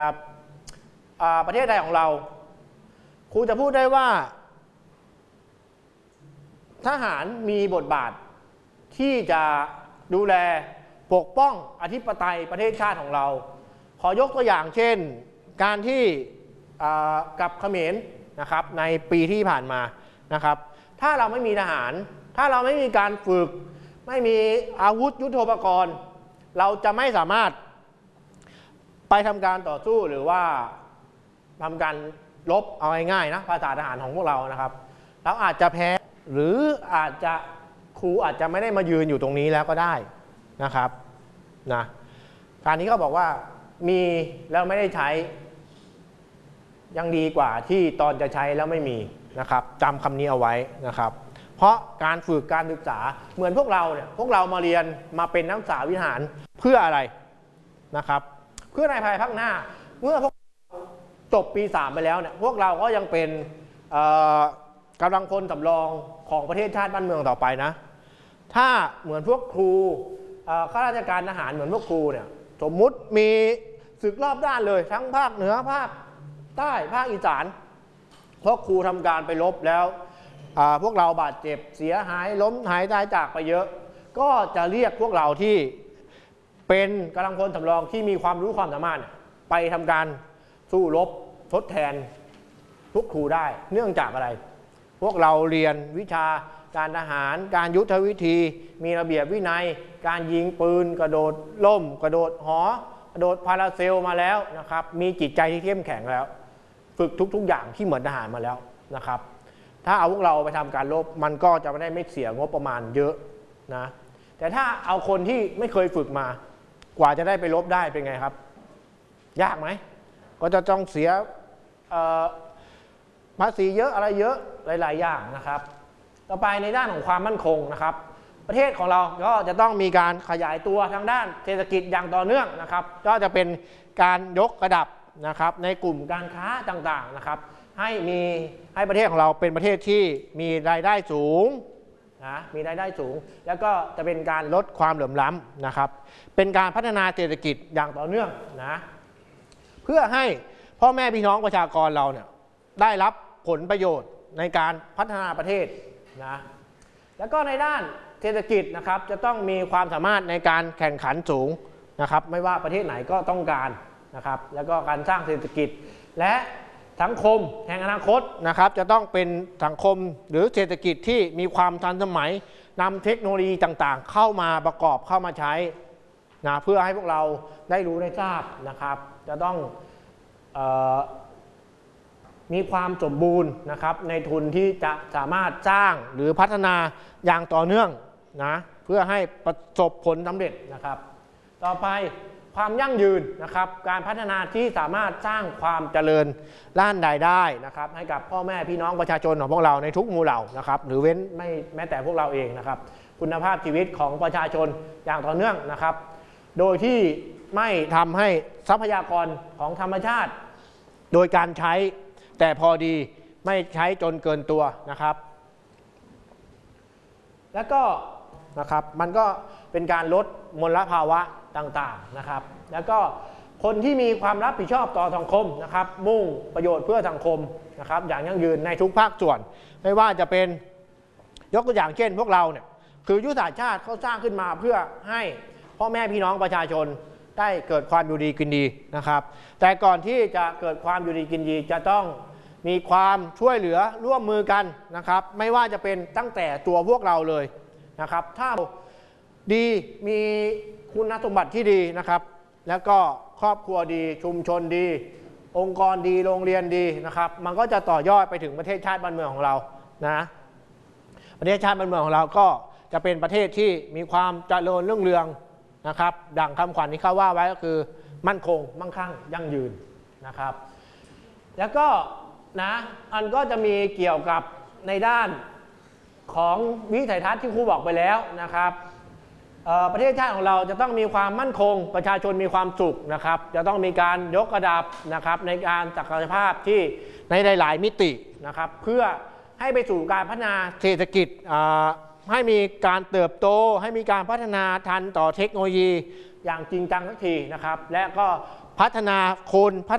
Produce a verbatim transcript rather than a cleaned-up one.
ครับประเทศไทยของเราครูจะพูดได้ว่าทหารมีบทบาทที่จะดูแลปกป้องอธิปไตยประเทศชาติของเราขอยกตัวอย่างเช่นการที่กับเขมรนะครับในปีที่ผ่านมานะครับถ้าเราไม่มีทหารถ้าเราไม่มีการฝึกไม่มีอาวุธยุทโธปกรณ์เราจะไม่สามารถไปทำการต่อสู้หรือว่าทำการรบเอาง่ายๆนะภาษาทหารของพวกเรานะครับเราอาจจะแพ้หรืออาจจะครูอาจจะไม่ได้มายืนอยู่ตรงนี้แล้วก็ได้นะครับนะการนี้เขาบอกว่ามีแล้วไม่ได้ใช้ยังดีกว่าที่ตอนจะใช้แล้วไม่มีนะครับจำคำนี้เอาไว้นะครับเพราะการฝึกการศึกษาเหมือนพวกเราเนี่ยพวกเรามาเรียนมาเป็นนักศึกษาวิทหารเพื่ออะไรนะครับเพื่อในภายภาคหน้าเมื่อพวกจบปีสามไปแล้วเนี่ยพวกเราก็ยังเป็นกำลังพลสำรองของประเทศชาติบ้านเมืองต่อไปนะถ้าเหมือนพวกครูข้าราชการทหารเหมือนพวกครูเนี่ยสมมุติมีศึกรอบด้านเลยทั้งภาคเหนือภาคใต้ภาคอีสานพวกครูทำการไปรบแล้วพวกเราบาดเจ็บเสียหายล้มหายตายจากไปเยอะก็จะเรียกพวกเราที่เป็นกำลังพลสำรองที่มีความรู้ความสามารถไปทำการสู้รบทดแทนทุกครูได้เนื่องจากอะไรพวกเราเรียนวิชาการทหารการยุทธวิธีมีระเบียบวินัยการยิงปืนกระโดดล่มกระโดดหอกระโดดพาราเซลมาแล้วนะครับมีจิตใจที่เข้มแข็งแล้วฝึกทุกๆอย่างที่เหมือนทหารมาแล้วนะครับถ้าเอาพวกเราไปทำการรบมันก็จะไม่ได้ไม่เสียงบประมาณเยอะนะแต่ถ้าเอาคนที่ไม่เคยฝึกมากว่าจะได้ไปรบได้เป็นไงครับยากไหมก็จะต้องเสียภาษีเยอะอะไรเยอะหลายๆอย่างนะครับต่อไปในด้านของความมั่นคงนะครับประเทศของเราก็จะต้องมีการขยายตัวทางด้านเศรษฐกิจอย่างต่อเนื่องนะครับก็จะเป็นการยกระดับนะครับในกลุ่มการค้าต่างๆนะครับให้มีให้ประเทศของเราเป็นประเทศที่มีรายได้สูงนะมีรายได้สูงแล้วก็จะเป็นการลดความเหลื่อมล้ำนะครับเป็นการพัฒนาเศรษฐกิจอย่างต่อเนื่องนะเพื่อให้พ่อแม่พี่น้องประชากรเราเนี่ยได้รับผลประโยชน์ในการพัฒนาประเทศนะแล้วก็ในด้านเศรษฐกิจนะครับจะต้องมีความสามารถในการแข่งขันสูงนะครับไม่ว่าประเทศไหนก็ต้องการนะครับแล้วก็การสร้างเศรษฐกิจและสังคมแห่งอนาคตนะครับจะต้องเป็นสังคมหรือเศรษฐกิจที่มีความทันสมัยนำเทคโนโลยีต่างๆเข้ามาประกอบเข้ามาใช้นะเพื่อให้พวกเราได้รู้ได้ทราบนะครับจะต้องเอ่อมีความสมบูรณ์นะครับในทุนที่จะสามารถสร้างหรือพัฒนาอย่างต่อเนื่องนะเพื่อให้ประสบผลสำเร็จนะครับต่อไปความยั่งยืนนะครับการพัฒนาที่สามารถสร้างความเจริญด้านใดได้นะครับให้กับพ่อแม่พี่น้องประชาชนของพวกเราในทุกหมู่เหล่านะครับหรือเว้นไม่แม้แต่พวกเราเองนะครับคุณภาพชีวิตของประชาชนอย่างต่อเนื่องนะครับโดยที่ไม่ทำให้ทรัพยากรของธรรมชาติโดยการใช้แต่พอดีไม่ใช้จนเกินตัวนะครับแล้วก็นะครับมันก็เป็นการลดมลภาวะต่างๆนะครับแล้วก็คนที่มีความรับผิดชอบต่อสังคมนะครับมุ่งประโยชน์เพื่อสังคมนะครับอย่างยั่งยืนในทุกภาคส่วนไม่ว่าจะเป็นยกตัวอย่างเช่นพวกเราเนี่ยคือยุทธศาสตร์ชาติเขาสร้างขึ้นมาเพื่อให้พ่อแม่พี่น้องประชาชนได้เกิดความอยู่ดีกินดีนะครับแต่ก่อนที่จะเกิดความอยู่ดีกินดีจะต้องมีความช่วยเหลือร่วมมือกันนะครับไม่ว่าจะเป็นตั้งแต่ตัวพวกเราเลยนะครับถ้าดีมีคุณสมบัติที่ดีนะครับแล้วก็ครอบครัวดีชุมชนดีองค์กรดีโรงเรียนดีนะครับมันก็จะต่อยอดไปถึงประเทศชาติบ้านเมืองของเรานะประเทศชาติบ้านเมืองของเราก็จะเป็นประเทศที่มีความเจริญรุ่งเรืองนะครับดังคำขวัญที่เขาว่าไว้ก็คือมั่นคงมั่งคั่งยั่งยืนนะครับแล้วก็นะอันก็จะมีเกี่ยวกับในด้านของวิสัยทัศน์ที่ครูบอกไปแล้วนะครับประเทศชาติของเราจะต้องมีความมั่นคงประชาชนมีความสุขนะครับจะต้องมีการยกระดับนะครับในการศักยภาพที่ในหลายๆมิตินะครับเพื่อให้ไปสู่การพัฒนาเศรษฐกิจให้มีการเติบโตให้มีการพัฒนาทันต่อเทคโนโลยีอย่างจริงจังสักทีนะครับและก็พัฒนาคน